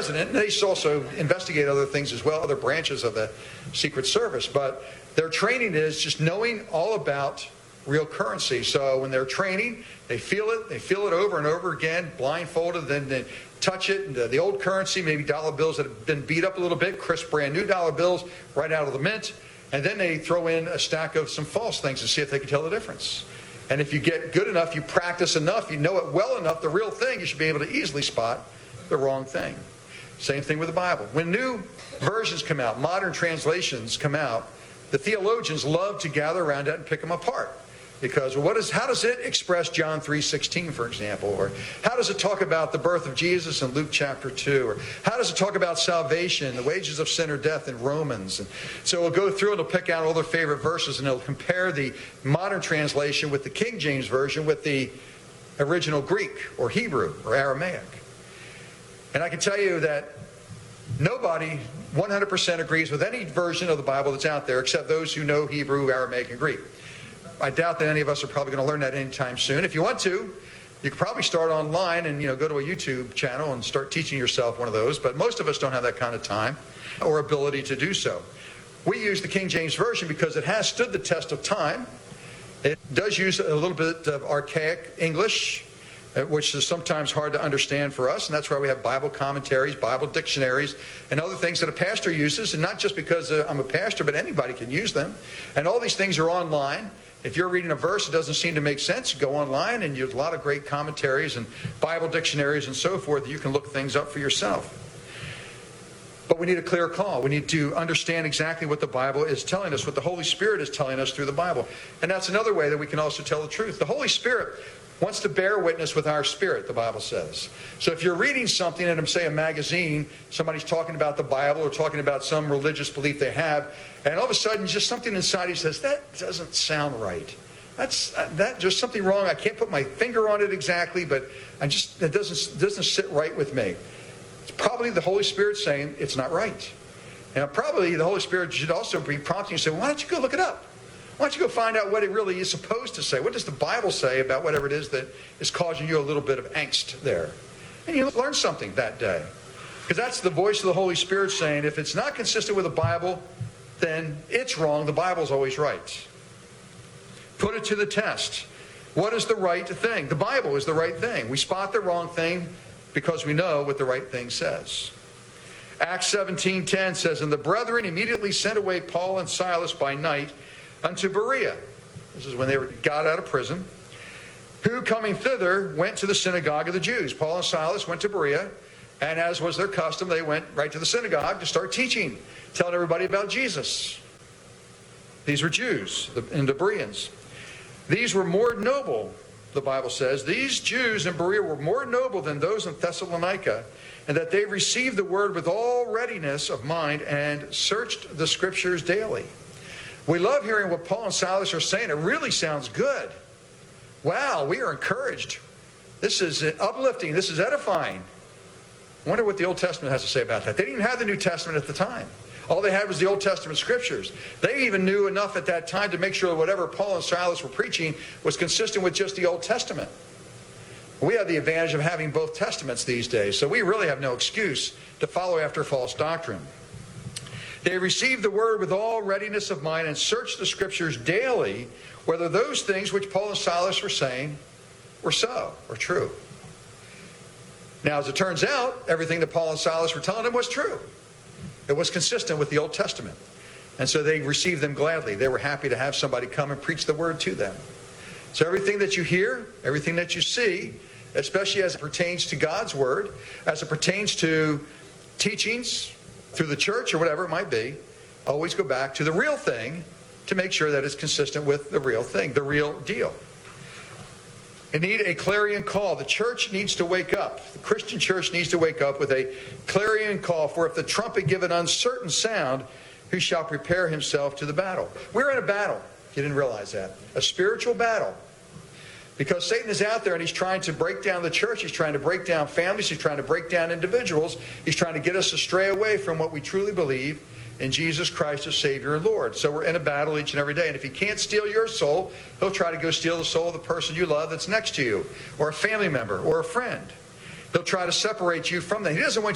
president. They also investigate other things as well, other branches of the Secret Service. But their training is just knowing all about real currency. So when they're training, they feel it over and over again, blindfolded, then they touch it, and the old currency, maybe dollar bills that have been beat up a little bit, crisp brand new dollar bills right out of the mint, and then they throw in a stack of some false things to see if they can tell the difference. And if you get good enough, you practice enough, you know it well enough, the real thing, you should be able to easily spot the wrong thing. Same thing with the Bible. When new versions come out, modern translations come out, the theologians love to gather around that and pick them apart. Because how does it express John 3:16, for example? Or how does it talk about the birth of Jesus in Luke chapter 2? Or how does it talk about salvation, the wages of sin or death in Romans? And so we'll go through and we'll pick out all their favorite verses and they'll compare the modern translation with the King James Version with the original Greek or Hebrew or Aramaic. And I can tell you that nobody 100% agrees with any version of the Bible that's out there except those who know Hebrew, Aramaic, and Greek. I doubt that any of us are probably going to learn that anytime soon. If you want to, you could probably start online and go to a YouTube channel and start teaching yourself one of those. But most of us don't have that kind of time or ability to do so. We use the King James Version because it has stood the test of time. It does use a little bit of archaic English, which is sometimes hard to understand for us. And that's why we have Bible commentaries, Bible dictionaries, and other things that a pastor uses. And not just because I'm a pastor, but anybody can use them. And all these things are online. If you're reading a verse that doesn't seem to make sense, go online and there's a lot of great commentaries and Bible dictionaries and so forth. You can look things up for yourself. But we need a clear call. We need to understand exactly what the Bible is telling us, what the Holy Spirit is telling us through the Bible. And that's another way that we can also tell the truth. The Holy Spirit wants to bear witness with our spirit, the Bible says. So if you're reading something in, say, a magazine, somebody's talking about the Bible or talking about some religious belief they have, and all of a sudden just something inside you says, that doesn't sound right. There's something wrong. I can't put my finger on it exactly, but it doesn't sit right with me. It's probably the Holy Spirit saying it's not right. And probably the Holy Spirit should also be prompting you and say, why don't you go look it up? Why don't you go find out what it really is supposed to say? What does the Bible say about whatever it is that is causing you a little bit of angst there? And you learn something that day. Because that's the voice of the Holy Spirit saying, if it's not consistent with the Bible, then it's wrong. The Bible's always right. Put it to the test. What is the right thing? The Bible is the right thing. We spot the wrong thing because we know what the right thing says. Acts 17:10 says, and the brethren immediately sent away Paul and Silas by night unto Berea. This is when they got out of prison. Who coming thither went to the synagogue of the Jews. Paul and Silas went to Berea, and as was their custom, they went right to the synagogue to start teaching, telling everybody about Jesus. These were Jews, and the Bereans. These were more noble, the Bible says. These Jews in Berea were more noble than those in Thessalonica, and that they received the word with all readiness of mind and searched the Scriptures daily. We love hearing what Paul and Silas are saying. It really sounds good. Wow, we are encouraged. This is uplifting. This is edifying. I wonder what the Old Testament has to say about that. They didn't have the New Testament at the time. All they had was the Old Testament Scriptures. They even knew enough at that time to make sure whatever Paul and Silas were preaching was consistent with just the Old Testament. We have the advantage of having both Testaments these days, so we really have no excuse to follow after false doctrine. They received the word with all readiness of mind and searched the Scriptures daily, whether those things which Paul and Silas were saying were so, or true. Now, as it turns out, everything that Paul and Silas were telling them was true. It was consistent with the Old Testament. And so they received them gladly. They were happy to have somebody come and preach the word to them. So everything that you hear, everything that you see, especially as it pertains to God's word, as it pertains to teachings through the church or whatever it might be, always go back to the real thing to make sure that it's consistent with the real thing, the real deal. You need a clarion call. The church needs to wake up. The Christian church needs to wake up with a clarion call. For if the trumpet give an uncertain sound, who shall prepare himself to the battle? We're in a battle, if you didn't realize that. A spiritual battle. Because Satan is out there and he's trying to break down the church. He's trying to break down families. He's trying to break down individuals. He's trying to get us to stray away from what we truly believe in Jesus Christ as Savior and Lord. So we're in a battle each and every day. And if he can't steal your soul, he'll try to go steal the soul of the person you love that's next to you, or a family member, or a friend. He'll try to separate you from them. He doesn't want